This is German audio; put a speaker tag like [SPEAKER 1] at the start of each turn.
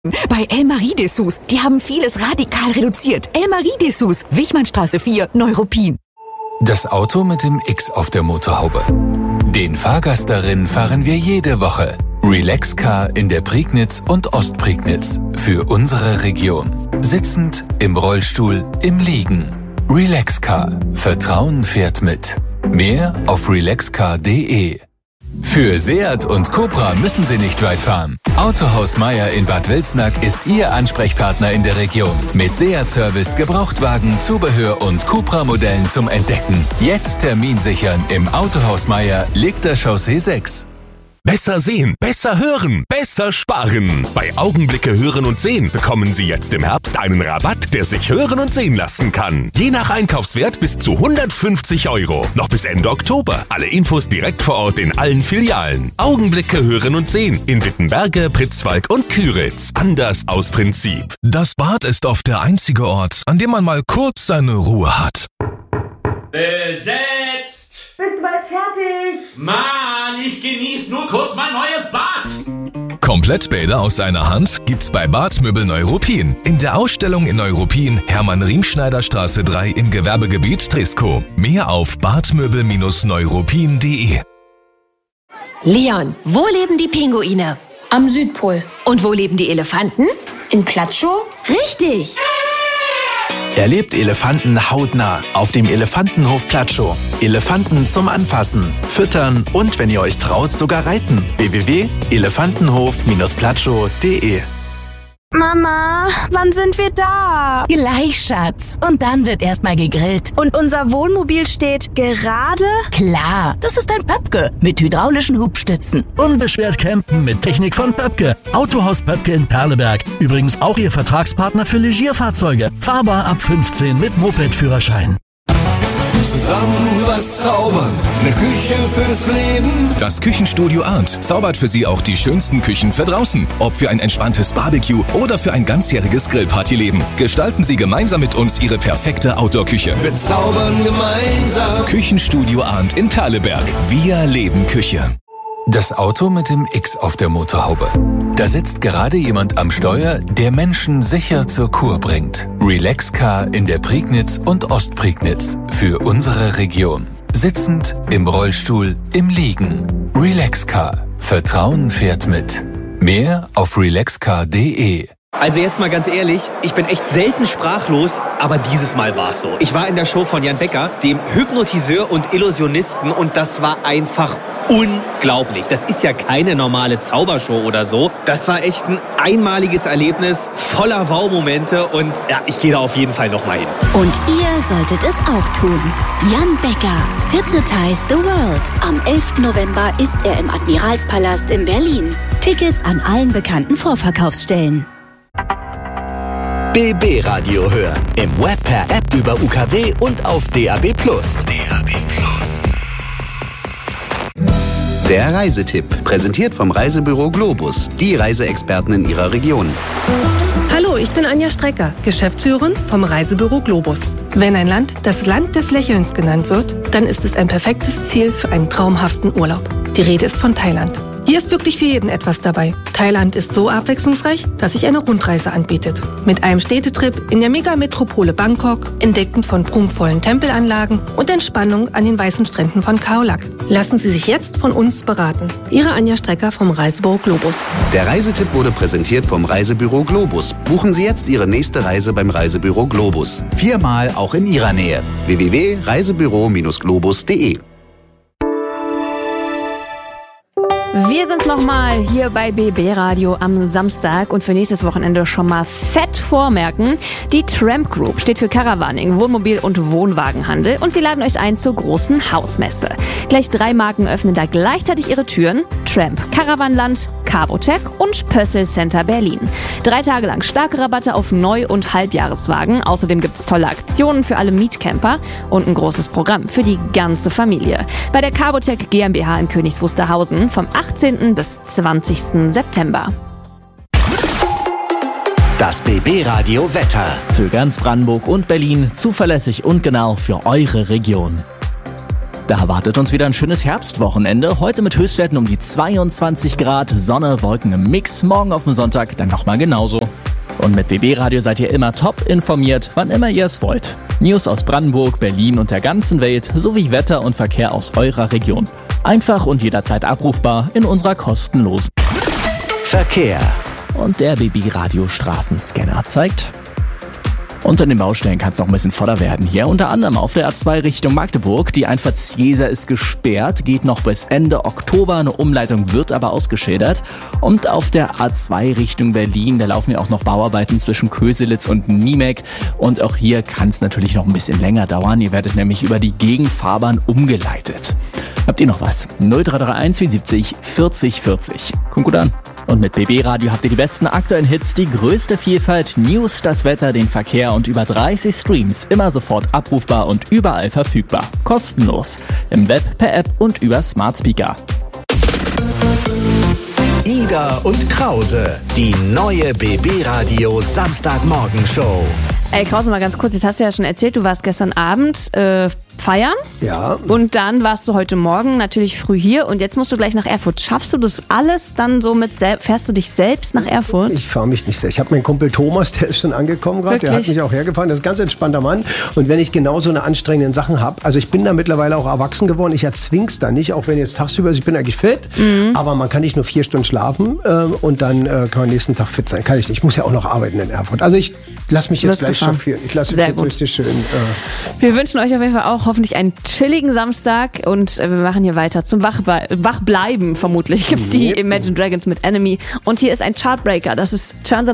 [SPEAKER 1] Bei Elmarie Dessous. Die haben vieles radikal reduziert. Elmarie Dessous, Wichmannstraße 4, Neuruppin.
[SPEAKER 2] Das Auto mit dem X auf der Motorhaube. Den Fahrgast darin fahren wir jede Woche. Relax-Car in der Prignitz und Ostprignitz. Für unsere Region. Sitzend, im Rollstuhl, im Liegen. Relax-Car. Vertrauen fährt mit. Mehr auf relaxcar.de. Für Seat und Cupra müssen Sie nicht weit fahren. Autohaus Meier in Bad Wülznach ist Ihr Ansprechpartner in der Region. Mit Seat-Service, Gebrauchtwagen, Zubehör und Cupra-Modellen zum Entdecken. Jetzt Termin sichern im Autohaus Meier, Liegter Chaussee 6.
[SPEAKER 3] Besser sehen, besser hören, besser sparen. Bei Augenblicke hören und sehen bekommen Sie jetzt im Herbst einen Rabatt, der sich hören und sehen lassen kann. Je nach Einkaufswert bis zu 150 €. Noch bis Ende Oktober. Alle Infos direkt vor Ort in allen Filialen. Augenblicke hören und sehen in Wittenberge, Pritzwalk und Küritz. Anders aus Prinzip.
[SPEAKER 4] Das Bad ist oft der einzige Ort, an dem man mal kurz seine Ruhe hat.
[SPEAKER 5] Besetzt!
[SPEAKER 6] Bist du bald fertig?
[SPEAKER 5] Mann, ich genieße nur kurz mein neues Bad.
[SPEAKER 4] Komplettbäder aus einer Hand gibt's bei Badmöbel Neuruppin. In der Ausstellung in Neuruppin, Hermann-Riemschneider-Straße 3 im Gewerbegebiet Triskow. Mehr auf badmöbel-neuruppin.de.
[SPEAKER 7] Leon, wo leben die Pinguine?
[SPEAKER 6] Am Südpol.
[SPEAKER 7] Und wo leben die Elefanten?
[SPEAKER 6] In Platschow?
[SPEAKER 7] Richtig!
[SPEAKER 8] Erlebt Elefanten hautnah auf dem Elefantenhof Platschow. Elefanten zum Anfassen, Füttern und, wenn ihr euch traut, sogar reiten. www.elefantenhof-platschow.de.
[SPEAKER 6] Mama, wann sind wir da?
[SPEAKER 7] Gleich, Schatz. Und dann wird erstmal gegrillt.
[SPEAKER 6] Und unser Wohnmobil steht gerade?
[SPEAKER 7] Klar, das ist ein Pöpke mit hydraulischen Hubstützen.
[SPEAKER 9] Unbeschwert campen mit Technik von Pöpke. Autohaus Pöpke in Perleberg. Übrigens auch Ihr Vertragspartner für Legierfahrzeuge. Fahrbar ab 15 mit Moped-Führerschein.
[SPEAKER 10] Zusammen was zaubern, eine Küche fürs Leben.
[SPEAKER 4] Das Küchenstudio Arndt zaubert für Sie auch die schönsten Küchen für draußen. Ob für ein entspanntes Barbecue oder für ein ganzjähriges Grillpartyleben. Gestalten Sie gemeinsam mit uns Ihre perfekte Outdoor-Küche.
[SPEAKER 10] Wir zaubern gemeinsam.
[SPEAKER 4] Küchenstudio Arndt in Perleberg. Wir leben Küche.
[SPEAKER 2] Das Auto mit dem X auf der Motorhaube. Da sitzt gerade jemand am Steuer, der Menschen sicher zur Kur bringt. Relax-Car in der Prignitz und Ostprignitz. Für unsere Region. Sitzend, im Rollstuhl, im Liegen. Relax-Car. Vertrauen fährt mit. Mehr auf relaxcar.de.
[SPEAKER 11] Also jetzt mal ganz ehrlich, ich bin echt selten sprachlos, aber dieses Mal war's so. Ich war in der Show von Jan Becker, dem Hypnotiseur und Illusionisten, und das war einfach unglaublich. Das ist ja keine normale Zaubershow oder so. Das war echt ein einmaliges Erlebnis, voller Wow-Momente, und ja, ich gehe da auf jeden Fall nochmal hin.
[SPEAKER 12] Und ihr solltet es auch tun. Jan Becker, Hypnotize the World. Am 11. November ist er im Admiralspalast in Berlin. Tickets an allen bekannten Vorverkaufsstellen.
[SPEAKER 8] BB Radio hören. Im Web per App über UKW und auf DAB+. Der Reisetipp, präsentiert vom Reisebüro Globus, die Reiseexperten in Ihrer Region.
[SPEAKER 13] Hallo, ich bin Anja Strecker, Geschäftsführerin vom Reisebüro Globus. Wenn ein Land das Land des Lächelns genannt wird, dann ist es ein perfektes Ziel für einen traumhaften Urlaub. Die Rede ist von Thailand. Hier ist wirklich für jeden etwas dabei. Thailand ist so abwechslungsreich, dass sich eine Rundreise anbietet. Mit einem Städtetrip in der Megametropole Bangkok, Entdecken von prunkvollen Tempelanlagen und Entspannung an den weißen Stränden von Khao Lak. Lassen Sie sich jetzt von uns beraten. Ihre Anja Strecker vom Reisebüro Globus.
[SPEAKER 8] Der Reisetipp wurde präsentiert vom Reisebüro Globus. Buchen Sie jetzt Ihre nächste Reise beim Reisebüro Globus. 4-mal auch in Ihrer Nähe. www.reisebüro-globus.de.
[SPEAKER 14] Wir sind's nochmal hier bei BB Radio am Samstag und für nächstes Wochenende schon mal fett vormerken. Die Tramp Group steht für Caravaning, Wohnmobil- und Wohnwagenhandel und sie laden euch ein zur großen Hausmesse. Gleich 3 Marken öffnen da gleichzeitig ihre Türen. Tramp, Caravanland, Carbotec und Pössl Center Berlin. 3 Tage lang starke Rabatte auf Neu- und Halbjahreswagen. Außerdem gibt's tolle Aktionen für alle Mietcamper und ein großes Programm für die ganze Familie. Bei der Carbotec GmbH in Königs Wusterhausen vom 18. bis 20. September.
[SPEAKER 8] Das BB Radio Wetter.
[SPEAKER 15] Für ganz Brandenburg und Berlin zuverlässig und genau für eure Region. Da wartet uns wieder ein schönes Herbstwochenende. Heute mit Höchstwerten um die 22 Grad, Sonne, Wolken im Mix. Morgen auf dem Sonntag dann nochmal genauso. Und mit BB Radio seid ihr immer top informiert, wann immer ihr es wollt. News aus Brandenburg, Berlin und der ganzen Welt sowie Wetter und Verkehr aus eurer Region. Einfach und jederzeit abrufbar in unserer kostenlosen
[SPEAKER 8] Verkehr.
[SPEAKER 15] Und der BB Radio Straßenscanner zeigt: Unter den Baustellen kann es noch ein bisschen voller werden hier. Unter anderem auf der A2 Richtung Magdeburg. Die Einfahrt Zieser ist gesperrt, geht noch bis Ende Oktober. Eine Umleitung wird aber ausgeschildert. Und auf der A2 Richtung Berlin, da laufen ja auch noch Bauarbeiten zwischen Köselitz und Niemek. Und auch hier kann es natürlich noch ein bisschen länger dauern. Ihr werdet nämlich über die Gegenfahrbahn umgeleitet. Habt ihr noch was? 0331 74 40 40. Kommt gut an. Und mit BB Radio habt ihr die besten aktuellen Hits, die größte Vielfalt, News, das Wetter, den Verkehr und über 30 Streams. Immer sofort abrufbar und überall verfügbar. Kostenlos. Im Web, per App und über Smart Speaker.
[SPEAKER 8] Ida und Krause, die neue BB Radio Samstagmorgenshow.
[SPEAKER 14] Ey, Krause, mal ganz kurz, jetzt hast du ja schon erzählt, du warst gestern Abend feiern.
[SPEAKER 16] Ja.
[SPEAKER 14] Und dann warst du heute Morgen natürlich früh hier und jetzt musst du gleich nach Erfurt. Schaffst du das alles dann so fährst du dich selbst nach Erfurt?
[SPEAKER 16] Ich fahre mich nicht selbst. Ich habe meinen Kumpel Thomas, der ist schon angekommen gerade. Der hat mich auch hergefahren. Das ist ein ganz entspannter Mann. Und wenn ich genau so eine anstrengenden Sachen habe, also ich bin da mittlerweile auch erwachsen geworden, ich erzwing's da nicht, auch wenn jetzt tagsüber, ich bin eigentlich fit, aber man kann nicht nur 4 Stunden schlafen und dann kann man nächsten Tag fit sein. Kann ich nicht. Ich muss ja auch noch arbeiten in Erfurt. Also ich lasse mich jetzt gleich chauffieren. Ich lasse mich jetzt richtig schön.
[SPEAKER 14] Wir wünschen euch auf jeden Fall auch hoffentlich einen chilligen Samstag und wir machen hier weiter zum Wachbleiben vermutlich. Gibt's die Imagine Dragons mit Enemy und hier ist ein Chartbreaker, das ist Turn the